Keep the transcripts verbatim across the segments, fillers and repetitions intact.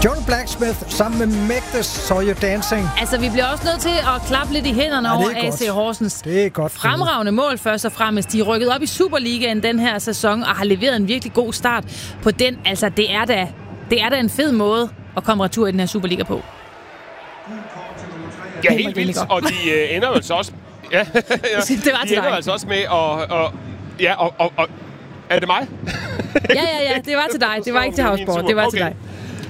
John Blacksmith sammen med Magdes Saw You Dancing. Altså, vi bliver også nødt til at klappe lidt i hænderne ja, over A C Horsens. Det er godt. Fremragende mål først og fremmest. De er rykket op i Superligaen den her sæson og har leveret en virkelig god start på den. Altså, det er da, det er da en fed måde at komme retur i den her Superliga på. Ja, helt vildt. Og de øh, ender jo altså også... Ja, ja. Det var de ender altså også med at... Og, ja, og, og, og... Er det mig? ja, ja, ja. Det var til dig. Det var ikke til Havsborg. Det var okay. til dig.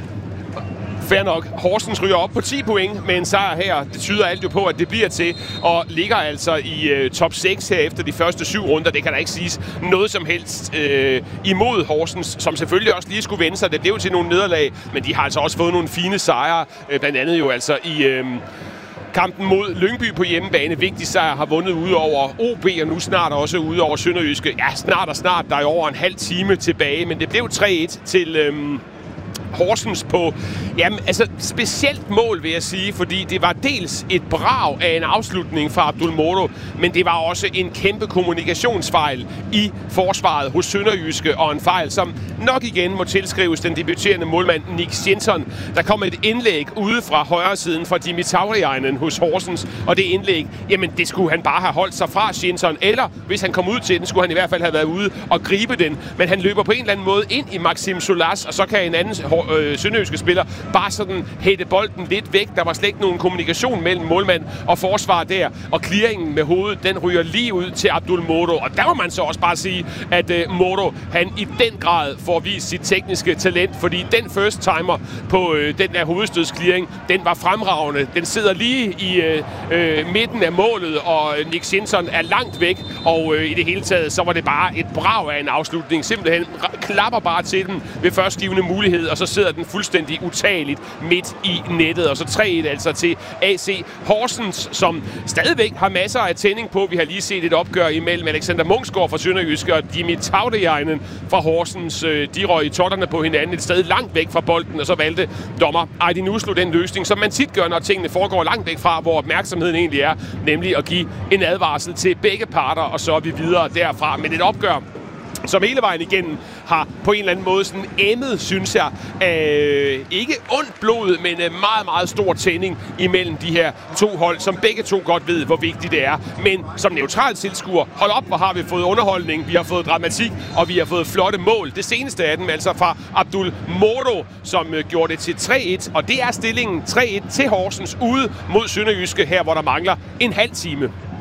Fair nok. Horsens ryger op på ti point med en sejr her. Det tyder alt jo på, at det bliver til, og ligger altså i øh, top seks her efter de første syv runder. Det kan der ikke siges noget som helst øh, imod Horsens, som selvfølgelig også lige skulle vende sig. Det blev til nogle nederlag, men de har altså også fået nogle fine sejre. Øh, blandt andet jo altså i... Øh, kampen mod Lyngby på hjemmebane. Vigtig sejr, har vundet ud over O B, og nu snart også ud over Sønderjyske. Ja, snart og snart. Der er over en halv time tilbage, men det blev tre et til... Øh, Horsens på, jamen, altså specielt mål, vil jeg sige, fordi det var dels et brag af en afslutning fra Abdul Moro, men det var også en kæmpe kommunikationsfejl i forsvaret hos Sønderjyske, og en fejl, som nok igen må tilskrives den debuterende målmand Nick Jensen. Der kom et indlæg ude fra højre siden fra Dimi Tauriainen hos Horsens, og det indlæg, jamen det skulle han bare have holdt sig fra Jensen, eller hvis han kom ud til den, skulle han i hvert fald have været ude og gribe den, men han løber på en eller anden måde ind i Maxim Solas, og så kan en anden øh, sønderjyske spiller bare sådan hætte bolden lidt væk. Der var slet ikke nogen kommunikation mellem målmand og forsvar der, og clearingen med hovedet, den ryger lige ud til Abdul Moro, og der må man så også bare sige, at øh, Moro, han i den grad får vist sit tekniske talent, fordi den first timer på øh, den der hovedstødsclearing, den var fremragende. Den sidder lige i øh, øh, midten af målet, og Nick Jensen er langt væk, og øh, i det hele taget, så var det bare et brag af en afslutning. Simpelthen klapper bare til den ved førstgivende mulighed, og så sidder den fuldstændig utageligt midt i nettet. Og så tre et altså til A C Horsens, som stadigvæk har masser af tænding på. Vi har lige set et opgør imellem Alexander Munksgaard fra Sønderjyske og Dimi Tauriainen fra Horsens. De røg i totterne på hinanden et sted langt væk fra bolden, og så valgte dommer Aydin Uslu den løsning, som man tit gør, når tingene foregår langt væk fra, hvor opmærksomheden egentlig er, nemlig at give en advarsel til begge parter, og så er vi videre derfra. Men et opgør, som hele vejen igennem har på en eller anden måde sådan emmet, synes jeg, øh, ikke ondt blod, men øh, meget, meget stor tænding imellem de her to hold, som begge to godt ved, hvor vigtigt det er. Men som neutral tilskuer, hold op, hvor har vi fået underholdning, vi har fået dramatik, og vi har fået flotte mål. Det seneste af dem, altså fra Abdul Moro, som øh, gjorde det til tre et, og det er stillingen tre et til Horsens ude mod Sønderjyske her, hvor der mangler en halv time.